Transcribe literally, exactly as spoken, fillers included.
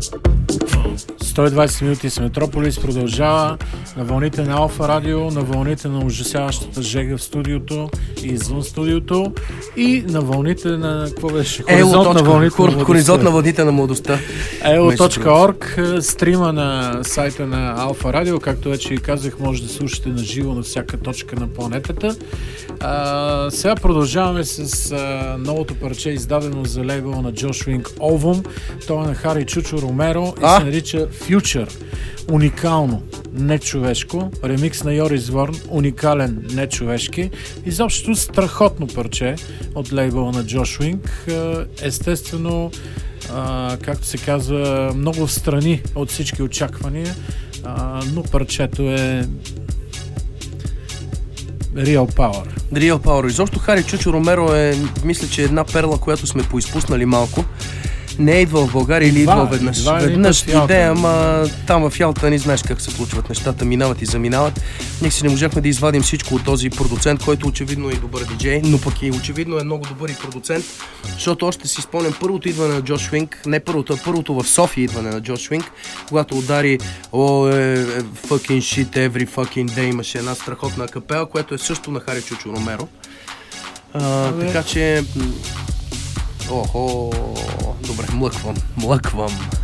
сто и двайсет минути с Метрополис продължава на вълните на Алфа Радио, на вълните на ужасяващата жега в студиото и извън студиото и на вълните на... какво беше? Хоризонт на вълните на младостта. Хоризонт на вълните на младостта. ел точка орг, стрима на сайта на Алфа Радио, както вече ви казах, може да слушате на живо на всяка точка на планетата. А, сега продължаваме с а, новото парче, издадено за лейбъл на Джош Уинг Ovum. Това е на Хари Чучо Ромеро и а? се нарича Future. Уникално, нечовешко. Ремикс на Йорис Върн, уникален, нечовешки. Изобщо страхотно парче от лейбъла на Джош Уинг. Естествено, а, както се казва, много в страни от всички очаквания, а, но парчето е Real Power. Real Power. Изобщо Хари Чучо Ромеро е, мисля, че една перла, която сме поизпуснали малко. Не е идвал в България или идвал веднъж. Веднъж идея, ама там в Ялта не знаеш как се случват нещата, минават и заминават. Ние си не можахме да извадим всичко от този продуцент, който очевидно е добър диджей, но пък и очевидно е много добър и продуцент, защото още си спомням първото идване на Джош Уинг, не първото, а първото в София идване на Джош Уинг, когато удари о, е, е, fucking shit every fucking day, имаше една страхотна капела, която е също на Хари Чучо Ромеро. А, така че... Охо, добре, млъквам, млъквам.